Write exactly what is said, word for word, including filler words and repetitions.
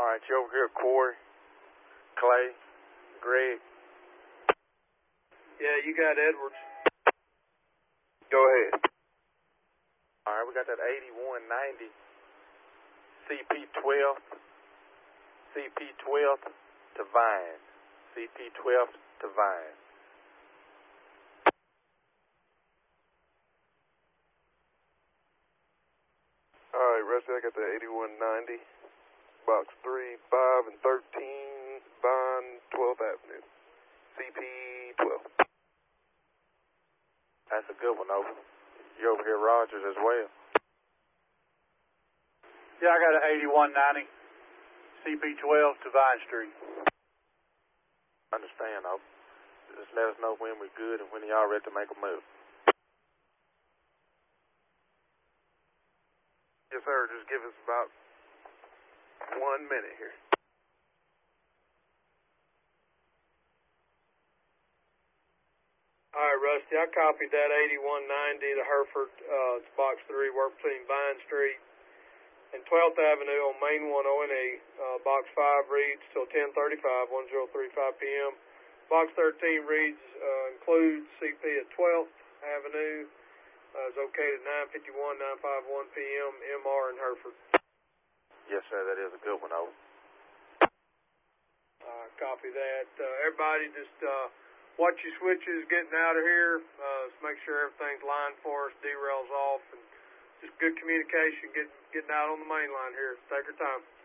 All right, you over here, Corey, Clay, Greg. Yeah, you got Edwards. Go ahead. All right, we got that eighty-one ninety C P twelve, C P twelve to Vine, C P twelve to Vine. All right, Rusty, I got the eighty-one ninety, box three, five, and thirteen, Vine, twelfth Avenue, C P twelve. That's a good one, over. You over here, Rogers, as well. Yeah, I got an eighty-one ninety, C P twelve to Vine Street. Understand, over. Just let us know when we're good and when y'all ready to make a move. Yes, sir. Just give us about one minute here. All right, Rusty, I copied that eighty-one ninety to Hereford. Uh, it's box three, work between Vine Street and twelfth Avenue on Main one O and E. Uh, box five reads till ten thirty-five, ten thirty-five p m Box thirteen reads, uh, includes C P at twelfth Avenue. Uh, is located at nine fifty-one, nine fifty-one p m M R in Hereford. Yes, sir, that is a good one, over. Uh, copy that. Uh, everybody just uh, watch your switches getting out of here. Uh, just make sure everything's lined for us, derails off, and just good communication, get, getting out on the main line here. Take your time.